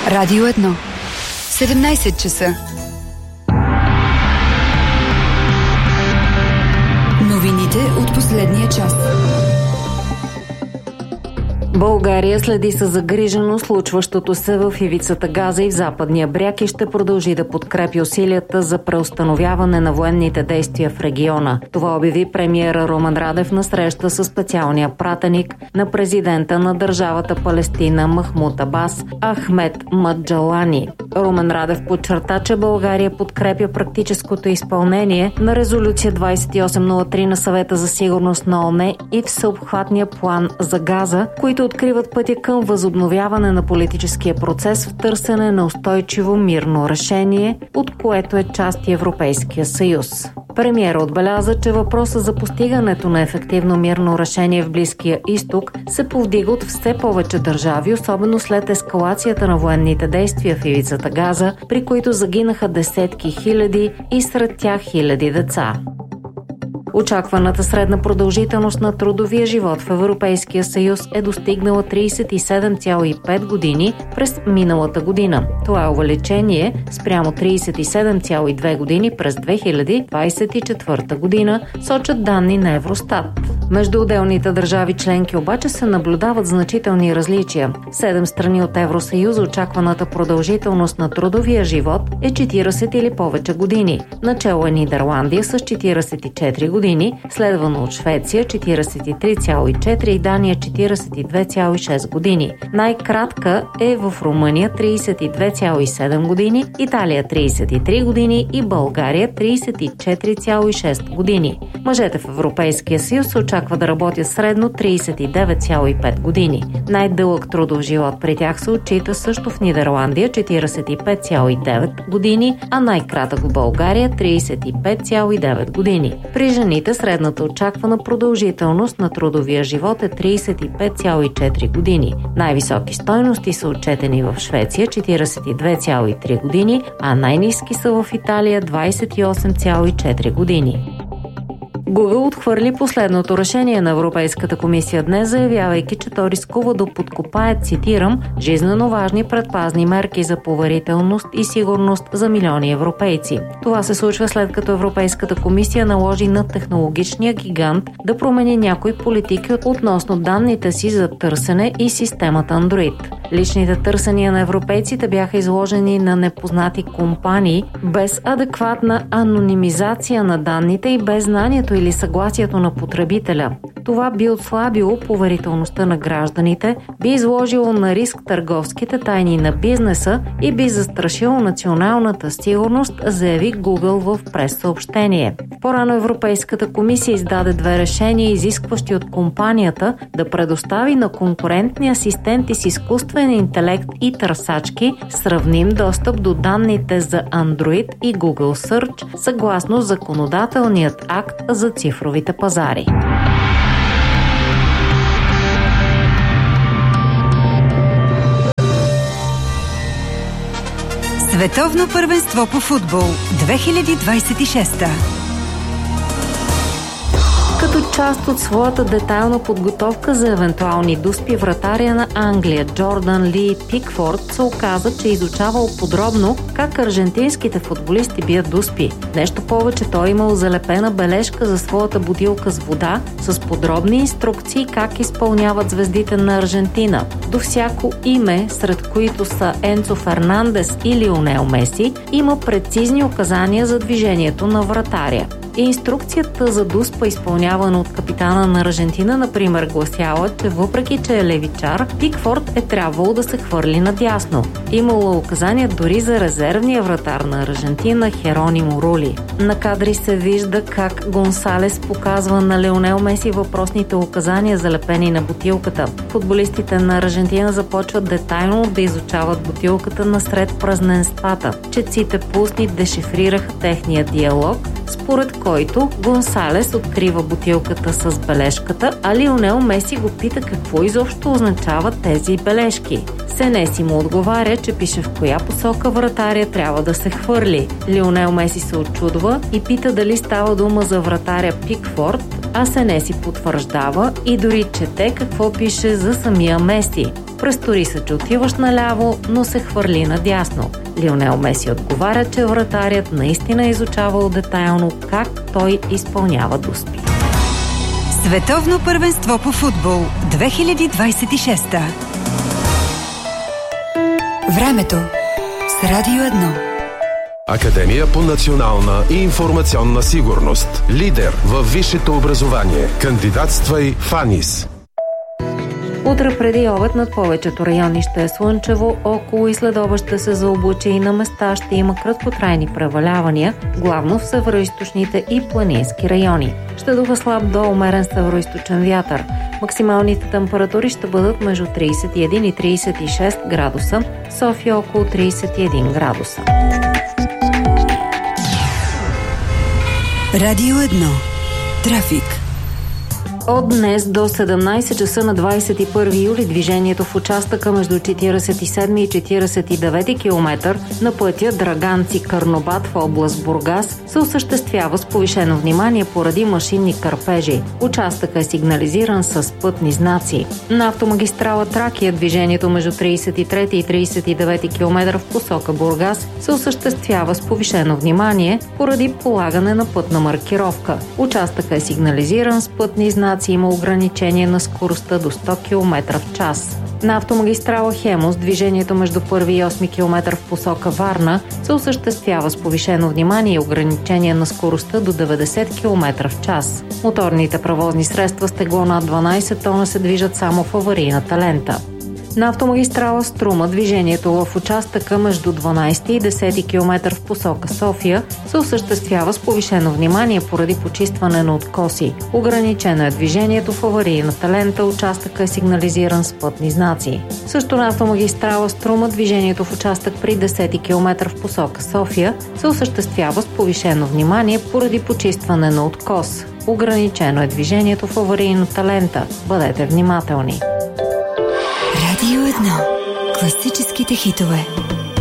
Радио 1. 17 часа. Новините от последния час. България следи със загриженост случващото се в ивицата Газа и в Западния бряг и ще продължи да подкрепи усилията за преустановяване на военните действия в региона. Това обяви премиера Румен Радев на среща със специалния пратеник на президента на държавата Палестина Махмуд Абас Ахмед Маджалани. Румен Радев подчерта, че България подкрепя практическото изпълнение на резолюция 2803 на Съвета за сигурност на ООН и всеобхватния план за Газа, които откриват пътя към възобновяване на политическия процес в търсене на устойчиво мирно решение, от което е част и Европейския съюз. Премиерът отбеляза, че въпросът за постигането на ефективно мирно решение в Близкия изток се повдига от все повече държави, особено след ескалацията на военните действия в ивицата Газа, при които загинаха десетки хиляди и сред тях хиляди деца. Очакваната средна продължителност на трудовия живот в Европейския съюз е достигнала 37,5 години през миналата година. Това е увеличение спрямо 37,2 години през 2024 година, сочат данни на Евростат. Между отделните държави членки обаче се наблюдават значителни различия. В 7 страни от Евросъюза очакваната продължителност на трудовия живот е 40 или повече години. Начало е Нидерландия с 44 години, следвано от Швеция 43,4 и Дания 42,6 години. Най-кратка е в Румъния 32,7 години, Италия 33 години и България 34,6 години. Мъжете в Европейския съюз се очаква да работят средно 39,5 години. Най-дълъг трудов живот при тях се отчита също в Нидерландия 45,9 години, а най-кратък в България 35,9 години. При жените средната очаквана продължителност на трудовия живот е 35,4 години. Най-високи стойности са отчетени в Швеция 42,3 години, а най-ниски са в Италия 28,4 години. Google отхвърли последното решение на Европейската комисия днес, заявявайки, че то рискува да подкопае, цитирам, жизнено важни предпазни мерки за поверителност и сигурност за милиони европейци. Това се случва след като Европейската комисия наложи на технологичния гигант да промени някои политики относно данните си за търсене и системата Android. Личните търсения на европейците бяха изложени на непознати компании без адекватна анонимизация на данните и без знанието или съгласието на потребителя. Това би отслабило поверителността на гражданите, би изложило на риск търговските тайни на бизнеса и би застрашило националната сигурност, заяви Google в прес-съобщение. По-рано Европейската комисия издаде 2 решения, изискващи от компанията да предостави на конкурентни асистенти с изкуствен интелект и търсачки сравним достъп до данните за Android и Google Search, съгласно законодателният акт за цифровите пазари. Световно първенство по футбол 2026. Като част от своята детайлна подготовка за евентуални дуспи, вратаря на Англия Джордан Ли Пикфорд се оказа, че изучавал подробно как аржентинските футболисти бият дуспи. Нещо повече, той имал залепена бележка за своята бутилка с вода с подробни инструкции как изпълняват звездите на Аржентина. До всяко име, сред които са Енцо Фернандес и Лионел Меси, има прецизни указания за движението на вратаря. Инструкцията за дуспа, изпълнявана от капитана на Аржентина, например, гласяла, че въпреки, че е левичар, Пикфорд е трябвало да се хвърли надясно. Имало указания дори за резервния вратар на Аржентина Херонимо Рули. На кадри се вижда как Гонсалес показва на Лионел Меси въпросните указания, залепени на бутилката. Футболистите на Аржентина започват детайлно да изучават бутилката насред празненствата. Четците пусни дешифрираха техния диалог, според който Гонсалес открива бутилката с бележката, а Лионел Меси го пита какво изобщо означават тези бележки. Сенеси му отговаря, че пише в коя посока вратаря трябва да се хвърли. Лионел Меси се очудва и пита дали става дума за вратаря Пикфорд, а Сенеси потвърждава и дори чете какво пише за самия Меси. Престори се, че отиваш наляво, но се хвърли надясно. Лионел Меси отговаря, че вратарят наистина изучавал детайлно как той изпълнява дуспи. Световно първенство по футбол 2026. Времето с Радио 1. Академия по национална и информационна сигурност. Лидер във висшето образование. Кандидатствай в АНИС. Утре преди обед над повечето райони ще е слънчево, около и следобед ще се заоблачи и на места ще има краткотрайни превалявания, главно в североизточните и планински райони. Ще духа слаб до умерен североизточен вятър. Максималните температури ще бъдат между 31 и 36 градуса, София около 31 градуса. Радио 1. Трафик. От днес до 17 часа на 21 юли движението в участъка между 47 и 49 км на пътя Драганци-Карнобат в област Бургас се осъществява с повишено внимание поради машинни кърпежи. Участъкът е сигнализиран с пътни знаци. На автомагистрала Тракия движението между 33 и 39 км в посока Бургас се осъществява с повишено внимание поради полагане на пътна маркировка. Участъкът е сигнализиран с пътни знаци. Има ограничение на скоростта до 100 км в час. На автомагистрала Хемус движението между 1 и 8 км в посока Варна се осъществява с повишено внимание и ограничение на скоростта до 90 км в час. Моторните превозни средства с тегло над 12 тона се движат само в аварийната лента. На автомагистрала Струма движението в участъка между 12 и 10 км в посока София се осъществява с повишено внимание поради почистване на откоси. Ограничено е движението в аварийната лента, участъкът е сигнализиран с пътни знаци. Също на автомагистрала Струма движението в участък при 10 км в посока София се осъществява с повишено внимание поради почистване на откос. Ограничено е движението в аварийната лента. Бъдете внимателни. Радио 1. Класическите хитове.